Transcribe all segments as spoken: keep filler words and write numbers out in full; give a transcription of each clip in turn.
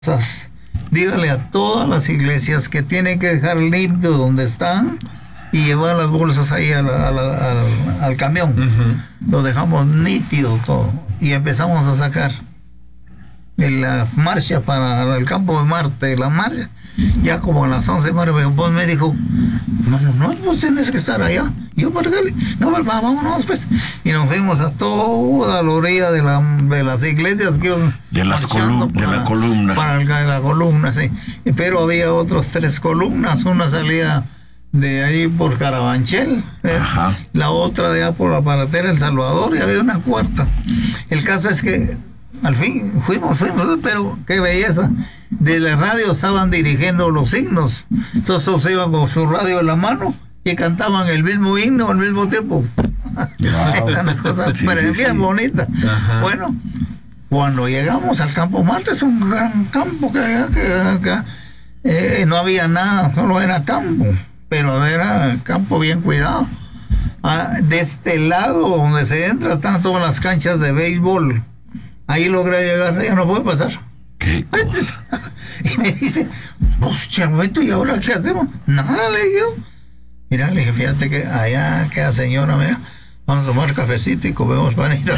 dígale a todas las iglesias que tienen que dejar limpio donde están y llevar las bolsas ahí a la, a la, al, al camión. Uh-huh. Lo dejamos nítido todo y empezamos a sacar en la marcha para el campo de Marte, la marcha. Ya como a las once de marzo, pues me dijo, no, no, pues tienes que estar allá. Yo, ¿por qué? No, pues vámonos, pues. Y nos fuimos a toda la orilla de, la, de las iglesias que de, las colum- para, de la columna. Para el, la columna, sí. Pero había otras tres columnas. Una salía de ahí por Carabanchel, ¿eh? La otra de allá por la Paratera El Salvador, y había una cuarta. El caso es que al fin fuimos, fuimos, pero qué belleza. De la radio estaban dirigiendo los signos. Entonces todos iban con su radio en la mano y cantaban el mismo himno al mismo tiempo. Wow. Es una cosa sí, sí, bien sí. bonita. Ajá. Bueno, cuando llegamos al campo Marte, es un gran campo que, que, que eh, no había nada, solo era campo, pero era campo bien cuidado. Ah, de este lado donde se entra están todas las canchas de béisbol. Ahí logré llegar, ya no puedo pasar. ¿Qué y me dice, pues chabueto, ¿y ahora qué hacemos? Nada, le digo. Mira, le dije, fíjate que allá queda señora, mira, vamos a tomar cafecito y comemos panita.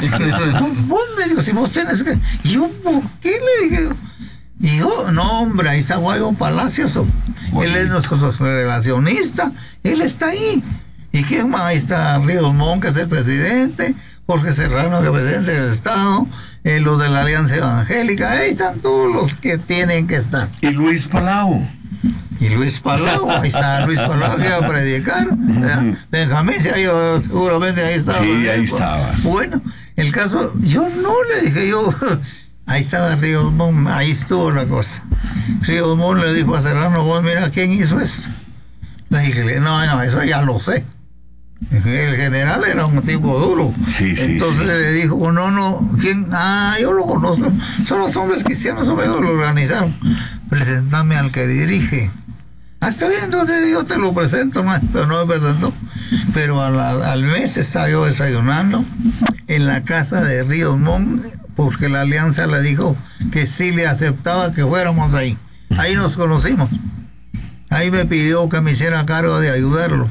Vos me digo, si vos tenés que... Y yo, ¿por qué? Le dije. Y yo, no, hombre, ahí está Guayo Palacios. Él es nuestro relacionista, él está ahí. ¿Y quién más? Ahí está Ríos Montt, que es el presidente, Jorge Serrano, que es el presidente del Estado, eh, los de la Alianza Evangélica, ahí están todos los que tienen que estar. ¿Y Luis Palau? Y Luis Palau, ahí está Luis Palau, que iba a predicar. Uh-huh. Benjamín, se ha ido, seguramente ahí estaba. Sí, ahí estaba. Bueno, el caso, yo no le dije, yo, ahí estaba Ríos Montt, ahí estuvo la cosa. Ríos Montt le dijo a Serrano, vos mira, ¿quién hizo esto? Le dije, no, no, eso ya lo sé. El general era un tipo duro. Sí, sí, entonces sí. le dijo, no, no, ¿quién? Ah, yo lo conozco. Son los hombres cristianos, o menos lo organizaron. Presentame al que dirige. Ah, está bien, entonces yo te lo presento, man. Pero no me presentó. Pero a la, al mes estaba yo desayunando en la casa de Ríos Montt, porque la alianza le dijo que sí le aceptaba que fuéramos ahí. Ahí nos conocimos. Ahí me pidió que me hiciera cargo de ayudarlo.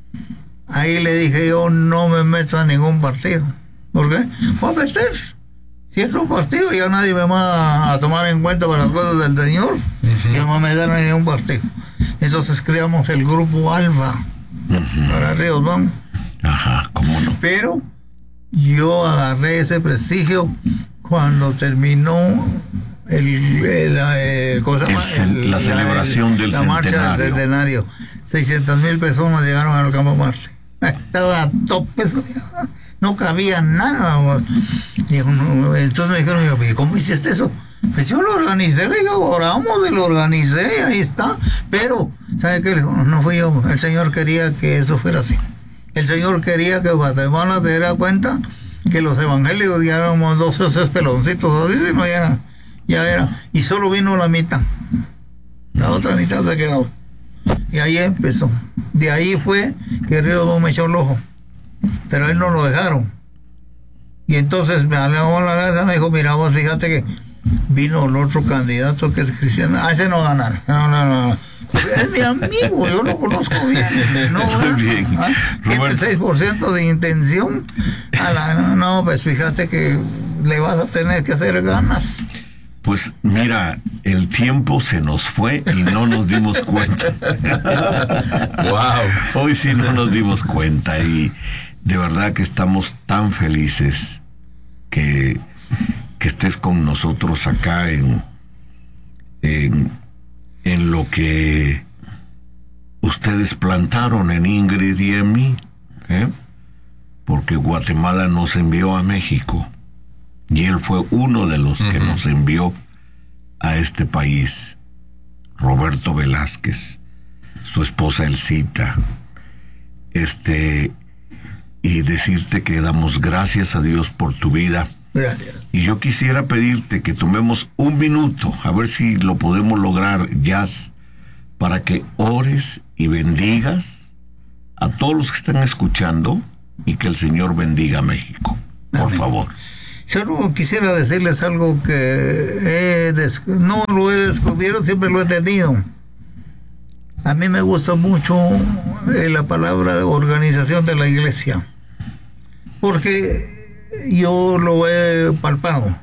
Ahí le dije yo, no me meto a ningún partido. ¿Por qué? Voy a meter. Si es un partido, ya nadie me va a tomar en cuenta para las cosas del Señor. Uh-huh. Yo no me meto en ningún partido. Entonces creamos el grupo Alfa uh-huh. para Ríos Montt. Ajá, ¿cómo no? Pero yo agarré ese prestigio cuando terminó el, el, el, cosa el, más, el la celebración el, del la centenario. marcha del centenario. seiscientas mil personas llegaron al campo Marte. Estaba a tope, no cabía nada. Entonces me dijeron, ¿cómo hiciste eso? Pues yo lo organicé, le digo, oramos y lo organicé, ahí está. Pero, ¿sabe qué? No fui yo, el Señor quería que eso fuera así. El Señor quería que Guatemala se diera cuenta que los evangélicos ya éramos dos o tres peloncitos, así, no, ya era, ya era. Y solo vino la mitad. La otra mitad se quedó. Y ahí empezó. De ahí fue que Ríos Montt me echó el ojo. Pero él no lo dejaron. Y entonces me alejó la casa, me dijo, mira vos, fíjate que vino el otro candidato que es cristiano. Ah, ese no gana. No, no, no. Es mi amigo, yo lo conozco bien. No, muy bien. ¿Ah? Tiene el seis por ciento de intención. A la, no, no, pues fíjate que le vas a tener que hacer ganas. Pues mira, el tiempo se nos fue y no nos dimos cuenta. Wow. Hoy sí no nos dimos cuenta y de verdad que estamos tan felices que, que estés con nosotros acá en, en, en lo que ustedes plantaron en Ingrid y en mí, ¿eh? Porque Guatemala nos envió a México. Y él fue uno de los uh-huh. que nos envió a este país. Roberto Velázquez, su esposa Elcita. Este, y decirte que damos gracias a Dios por tu vida. Gracias. Y yo quisiera pedirte que tomemos un minuto, a ver si lo podemos lograr, Jazz, para que ores y bendigas a todos los que están escuchando y que el Señor bendiga a México. Por Amén. Favor. Solo quisiera decirles algo que he des- no lo he descubierto, siempre lo he tenido. A mí me gusta mucho eh, la palabra de organización de la iglesia, porque yo lo he palpado.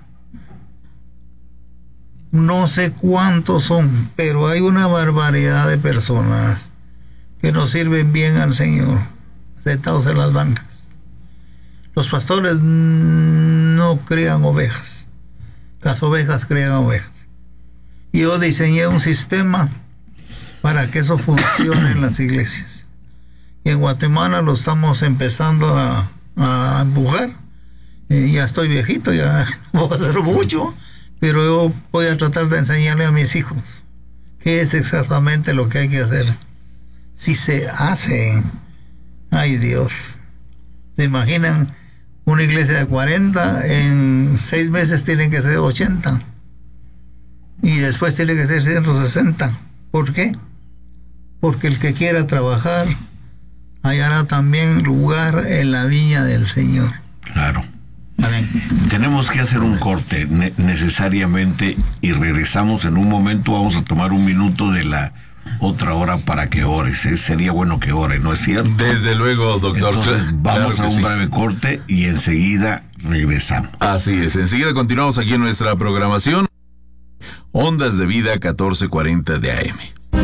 No sé cuántos son, pero hay una barbaridad de personas que nos sirven bien al Señor, sentados en las bancas. Los pastores no crían ovejas, las ovejas crían ovejas. Y yo diseñé un sistema para que eso funcione en las iglesias. Y en Guatemala lo estamos empezando a, a empujar. Eh, ya estoy viejito, ya no puedo hacer mucho, pero yo voy a tratar de enseñarle a mis hijos qué es exactamente lo que hay que hacer. Si se hace, ay Dios, ¿se imaginan? Una iglesia de cuarenta, en seis meses tienen que ser ochenta. Y después tiene que ser ciento sesenta. ¿Por qué? Porque el que quiera trabajar hallará también lugar en la viña del Señor. Claro. Amén. Tenemos que hacer un corte ne- necesariamente y regresamos en un momento. Vamos a tomar un minuto de la otra hora para que ores. ¿eh? Sería bueno que ore, ¿no es cierto? Desde luego, doctor. Entonces, Cla- vamos claro a que un sí. breve corte y enseguida regresamos. Así es, enseguida continuamos aquí en nuestra programación. Ondas de Vida catorce cuarenta de A M.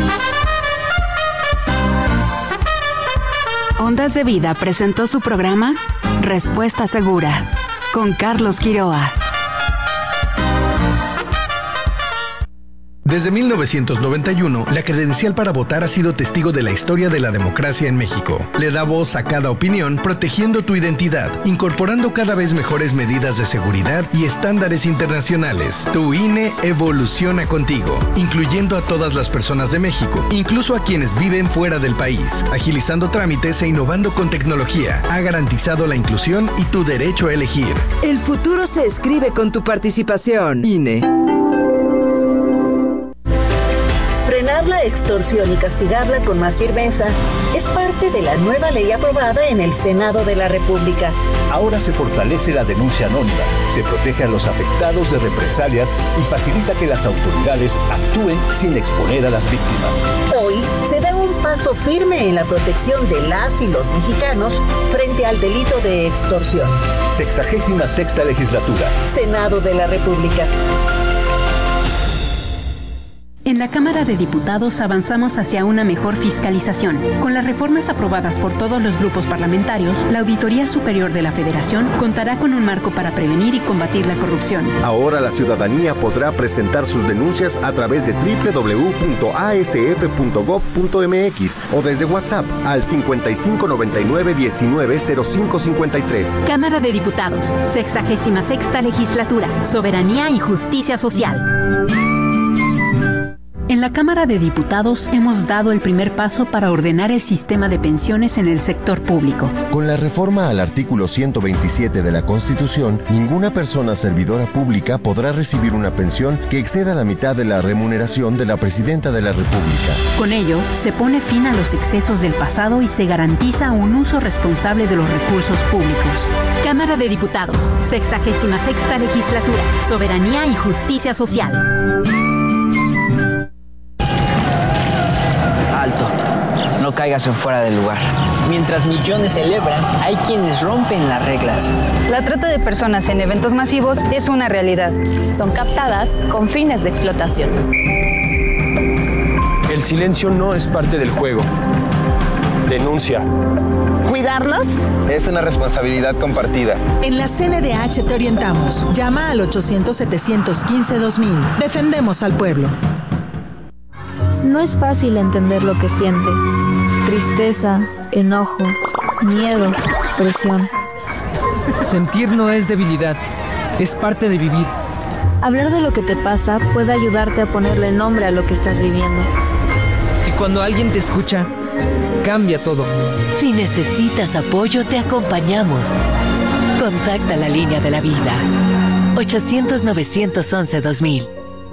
Ondas de Vida presentó su programa Respuesta Segura con Carlos Quiroa. Desde mil novecientos noventa y uno, la credencial para votar ha sido testigo de la historia de la democracia en México. Le da voz a cada opinión, protegiendo tu identidad, incorporando cada vez mejores medidas de seguridad y estándares internacionales. Tu I N E evoluciona contigo, incluyendo a todas las personas de México, incluso a quienes viven fuera del país, agilizando trámites e innovando con tecnología. Ha garantizado la inclusión y tu derecho a elegir. El futuro se escribe con tu participación. I N E. Frenar la extorsión y castigarla con más firmeza es parte de la nueva ley aprobada en el Senado de la República. Ahora se fortalece la denuncia anónima, se protege a los afectados de represalias y facilita que las autoridades actúen sin exponer a las víctimas. Hoy se da un paso firme en la protección de las y los mexicanos frente al delito de extorsión. Sexagésima sexta legislatura. Senado de la República. En la Cámara de Diputados avanzamos hacia una mejor fiscalización. Con las reformas aprobadas por todos los grupos parlamentarios, la Auditoría Superior de la Federación contará con un marco para prevenir y combatir la corrupción. Ahora la ciudadanía podrá presentar sus denuncias a través de doble u doble u doble u punto a s f punto gob punto m x o desde WhatsApp al cincuenta y cinco noventa y nueve diecinueve cero cinco cincuenta y tres. Cámara de Diputados, sexagésima sexta legislatura, soberanía y justicia social. En la Cámara de Diputados hemos dado el primer paso para ordenar el sistema de pensiones en el sector público. Con la reforma al artículo ciento veintisiete de la Constitución, ninguna persona servidora pública podrá recibir una pensión que exceda la mitad de la remuneración de la Presidenta de la República. Con ello, se pone fin a los excesos del pasado y se garantiza un uso responsable de los recursos públicos. Cámara de Diputados, sexagésima sexta legislatura, soberanía y justicia social. Alto, no caigas en fuera del lugar. Mientras millones celebran, hay quienes rompen las reglas. La trata de personas en eventos masivos es una realidad. Son captadas con fines de explotación. El silencio no es parte del juego. Denuncia. ¿Cuidarlos? Es una responsabilidad compartida. En la C N D H te orientamos. Llama al ochocientos setecientos quince dos mil. Defendemos al pueblo. No es fácil entender lo que sientes. Tristeza, enojo, miedo, presión. Sentir no es debilidad, es parte de vivir. Hablar de lo que te pasa puede ayudarte a ponerle nombre a lo que estás viviendo. Y cuando alguien te escucha, cambia todo. Si necesitas apoyo, te acompañamos. Contacta la línea de la vida. ochocientos novecientos once dos mil.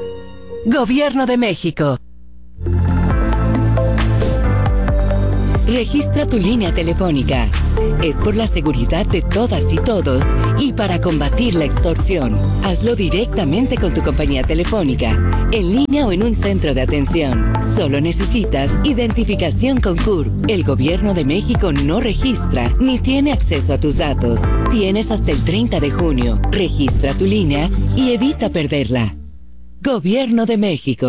Gobierno de México. Registra tu línea telefónica. Es por la seguridad de todas y todos y para combatir la extorsión. Hazlo directamente con tu compañía telefónica, en línea o en un centro de atención. Solo necesitas identificación con C U R P. El Gobierno de México no registra ni tiene acceso a tus datos. Tienes hasta el treinta de junio. Registra tu línea y evita perderla. Gobierno de México.